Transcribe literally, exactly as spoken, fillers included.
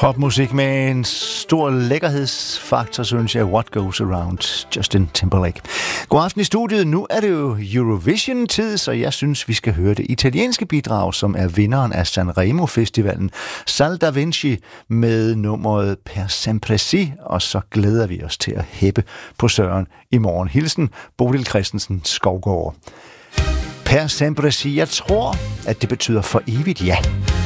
Popmusik med en stor lækkerhedsfaktor, synes jeg. What Goes Around, Justin Timberlake. God aften i studiet. Nu er det jo Eurovision-tid, så jeg synes, vi skal høre det italienske bidrag, som er vinderen af Sanremo-festivalen, Sal Da Vinci, med nummeret Per Sempre Si, og så glæder vi os til at hæppe på Søren i morgen. Hilsen, Bodil Christensen Skovgaard. Per Sempre Si, jeg tror, at det betyder for evigt ja.